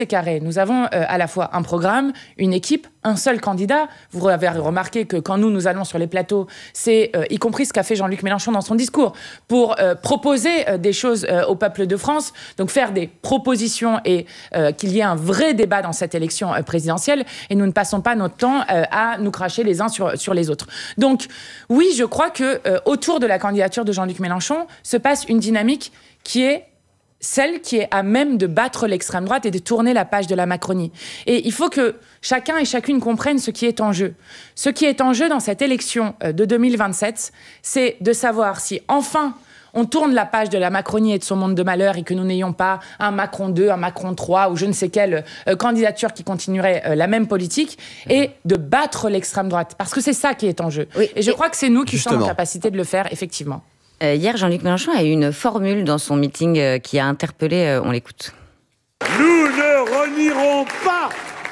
carré. Nous avons à la fois un programme, une équipe, un seul candidat. Vous avez remarqué que quand nous allons sur les plateaux, c'est y compris ce qu'a fait Jean-Luc Mélenchon dans son discours, pour proposer des choses au peuple de France, donc faire des propositions et qu'il y ait un vrai débat dans cette élection présidentielle, et nous ne passons pas notre temps à nous cracher les uns sur les autres. Donc oui, je crois que autour de la candidature de Jean-Luc Mélenchon se passe une dynamique qui est celle qui est à même de battre l'extrême droite et de tourner la page de la Macronie. Et il faut que chacun et chacune comprenne ce qui est en jeu. Ce qui est en jeu dans cette élection de 2027, c'est de savoir si enfin on tourne la page de la Macronie et de son monde de malheur et que nous n'ayons pas un Macron 2, un Macron 3 ou je ne sais quelle candidature qui continuerait la même politique, et de battre l'extrême droite. Parce que c'est ça qui est en jeu. Oui, et je crois que c'est nous qui sommes en capacité de le faire, effectivement. Hier, Jean-Luc Mélenchon a eu une formule dans son meeting qui a interpellé, on l'écoute. Nous ne renierons pas,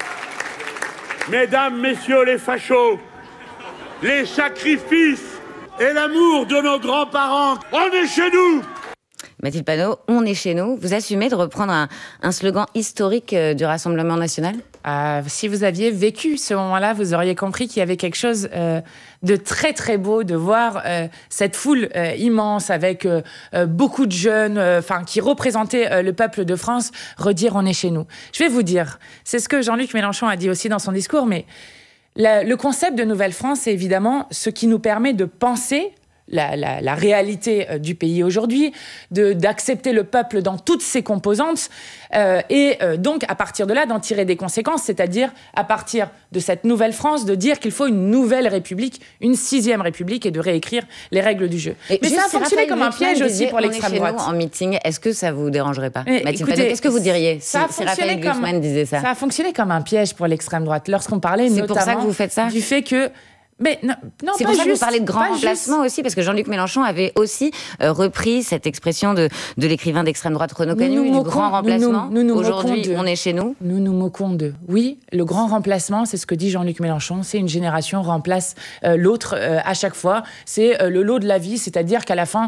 mesdames, messieurs les fachos, les sacrifices et l'amour de nos grands-parents. On est chez nous! Mathilde Panot, on est chez nous. Vous assumez de reprendre un slogan historique du Rassemblement national ? Si vous aviez vécu ce moment-là, vous auriez compris qu'il y avait quelque chose de très très beau de voir cette foule immense avec beaucoup de jeunes, qui représentaient le peuple de France, redire on est chez nous. Je vais vous dire, c'est ce que Jean-Luc Mélenchon a dit aussi dans son discours, mais le concept de Nouvelle-France, c'est évidemment ce qui nous permet de penser la réalité du pays aujourd'hui, d'accepter le peuple dans toutes ses composantes et donc à partir de là d'en tirer des conséquences, c'est-à-dire à partir de cette nouvelle France, de dire qu'il faut une nouvelle République, une 6e République et de réécrire les règles du jeu. Mais ça a fonctionné comme un piège aussi pour l'extrême droite. En meeting, est-ce que ça vous dérangerait pas, Mathilde Panot, qu'est-ce que vous diriez si Raphaël Glucksmann disait ça ? Ça a fonctionné comme un piège pour l'extrême droite lorsqu'on parlait notamment pour ça que vous faites ça du fait que mais non, c'est pour ça que vous parlez de grand remplacement aussi, parce que Jean-Luc Mélenchon avait aussi repris cette expression de l'écrivain d'extrême droite Renaud Camus, du grand remplacement. Aujourd'hui, on est chez nous. Nous nous moquons d'eux. Oui, le grand remplacement, c'est ce que dit Jean-Luc Mélenchon, c'est une génération remplace l'autre à chaque fois. C'est le lot de la vie, c'est-à-dire qu'à la fin,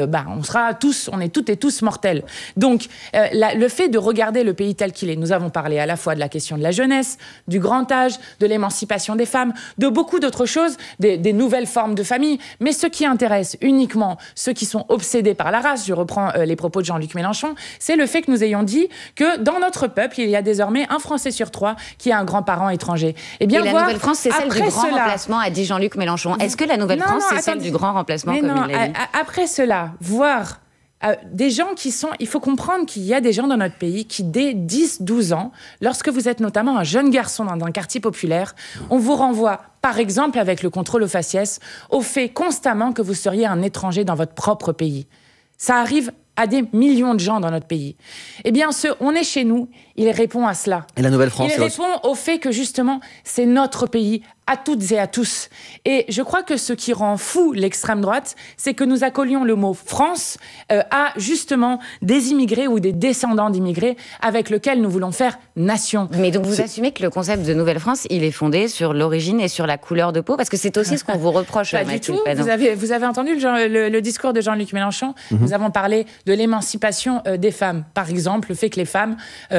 on est toutes et tous mortels. Donc, le fait de regarder le pays tel qu'il est, nous avons parlé à la fois de la question de la jeunesse, du grand âge, de l'émancipation des femmes, de beaucoup d'autres choses, des nouvelles formes de famille, mais ce qui intéresse uniquement ceux qui sont obsédés par la race, je reprends les propos de Jean-Luc Mélenchon, c'est le fait que nous ayons dit que dans notre peuple, il y a désormais un Français sur 3 qui a un grand-parent étranger. Et la Nouvelle-France, c'est celle du grand remplacement, a dit Jean-Luc Mélenchon. Est-ce que la Nouvelle-France, c'est celle du grand remplacement, comme il l'a dit ? Après cela, voir des gens qui sont... Il faut comprendre qu'il y a des gens dans notre pays qui, dès 10-12 ans, lorsque vous êtes notamment un jeune garçon dans un quartier populaire, on vous renvoie, par exemple avec le contrôle aux faciès, au fait constamment que vous seriez un étranger dans votre propre pays. Ça arrive à des millions de gens dans notre pays. Eh bien, on est chez nous, il répond à cela. Et la Nouvelle-France, il répond au fait que, justement, c'est notre pays, à toutes et à tous. Et je crois que ce qui rend fou l'extrême droite, c'est que nous accolions le mot France à, justement, des immigrés ou des descendants d'immigrés avec lesquels nous voulons faire nation. Mais donc, vous assumez que le concept de Nouvelle-France, il est fondé sur l'origine et sur la couleur de peau ? Parce que c'est aussi ce qu'on vous reproche, Mathilde Panot. Vous avez entendu le discours de Jean-Luc Mélenchon ? Nous avons parlé de l'émancipation des femmes. Par exemple, le fait que les femmes,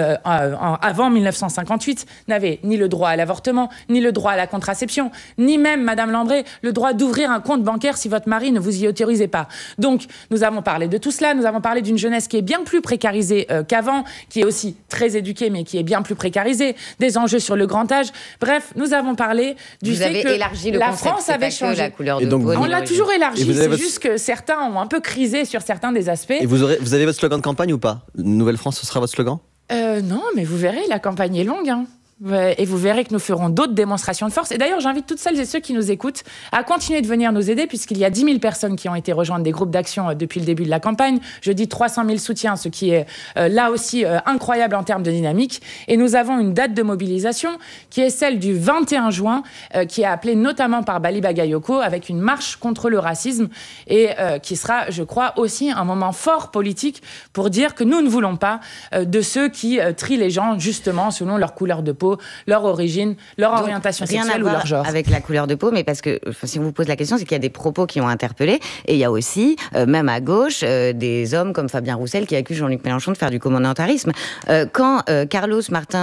avant 1958, n'avaient ni le droit à l'avortement, ni le droit à la contraception, ni même, Madame Landré, le droit d'ouvrir un compte bancaire si votre mari ne vous y autorisait pas. Donc, nous avons parlé de tout cela. Nous avons parlé d'une jeunesse qui est bien plus précarisée qu'avant, qui est aussi très éduquée, mais qui est bien plus précarisée, des enjeux sur le grand âge. Bref, nous avons parlé du fait que la France avait changé. La couleur de peau, on l'a toujours élargi. C'est juste que certains ont un peu crisé sur certains des aspects. Et vous avez votre slogan de campagne ou pas ? Nouvelle-France, ce sera votre slogan ? Non, mais vous verrez, la campagne est longue, hein. Et vous verrez que nous ferons d'autres démonstrations de force. Et d'ailleurs, j'invite toutes celles et ceux qui nous écoutent à continuer de venir nous aider, puisqu'il y a 10 000 personnes qui ont été rejoindre des groupes d'action depuis le début de la campagne. Je dis 300 000 soutiens, ce qui est là aussi incroyable en termes de dynamique. Et nous avons une date de mobilisation qui est celle du 21 juin, qui est appelée notamment par Bali Bagayoko, avec une marche contre le racisme, et qui sera, je crois, aussi un moment fort politique pour dire que nous ne voulons pas de ceux qui trient les gens, justement, selon leur couleur de peau peau, leur origine, leur orientation sexuelle ou leur genre. Avec la couleur de peau, mais parce que si on vous pose la question, c'est qu'il y a des propos qui ont interpellé, et il y a aussi, même à gauche, des hommes comme Fabien Roussel qui accusent Jean-Luc Mélenchon de faire du communautarisme. Quand Carlos Martin